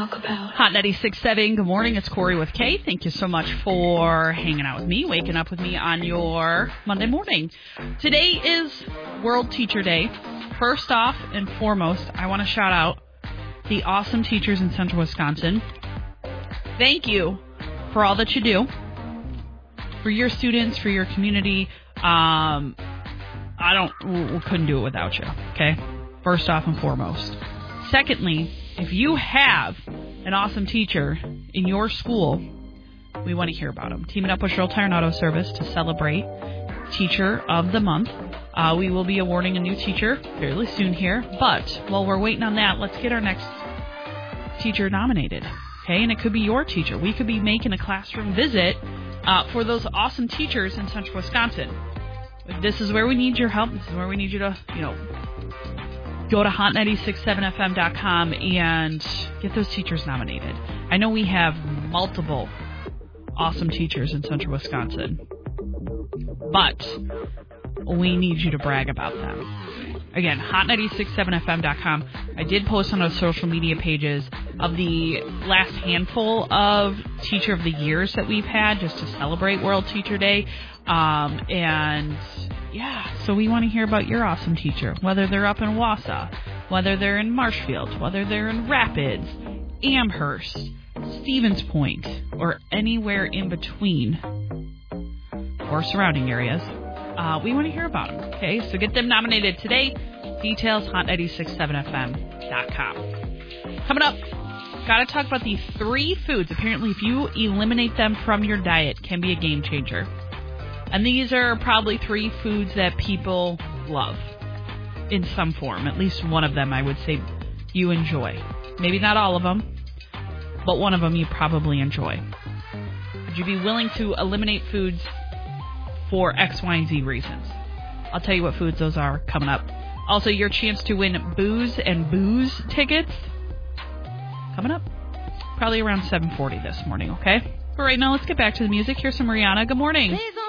talk about. Hot 96.7. Good morning. It's Corey with Kay. Thank you so much for hanging out with me, waking up with me on your Monday morning. Today is World Teacher Day. First off and foremost, I want to shout out the awesome teachers in Central Wisconsin. Thank you for all that you do for your students, for your community. We couldn't do it without you. Okay. First off and foremost. Secondly, if you have an awesome teacher in your school, we want to hear about them. Teaming up with Shirl Tire and Auto Service to celebrate Teacher of the Month. We will be awarding a new teacher fairly soon here. But while we're waiting on that, let's get our next teacher nominated. Okay, and it could be your teacher. We could be making a classroom visit for those awesome teachers in Central Wisconsin. This is where we need your help. This is where we need you to, go to hot967fm.com and get those teachers nominated. I know we have multiple awesome teachers in Central Wisconsin, but we need you to brag about them. Again, hot967fm.com. I did post on those social media pages of the last handful of Teacher of the Years that we've had just to celebrate World Teacher Day. So we want to hear about your awesome teacher, whether they're up in Wausau, whether they're in Marshfield, whether they're in Rapids, Amherst, Stevens Point, or anywhere in between or surrounding areas. We want to hear about them, okay? So get them nominated today. Details, hot967fm.com. Coming up, got to talk about these 3 foods. Apparently, if you eliminate them from your diet, can be a game changer. And these are probably 3 foods that people love in some form. At least one of them, I would say, you enjoy. Maybe not all of them, but one of them you probably enjoy. Would you be willing to eliminate foods for X, Y, and Z reasons? I'll tell you what foods those are coming up. Also, your chance to win Booze and Booze tickets coming up. Probably around 7:40 this morning, okay? But right now, let's get back to the music. Here's some Rihanna. Good morning.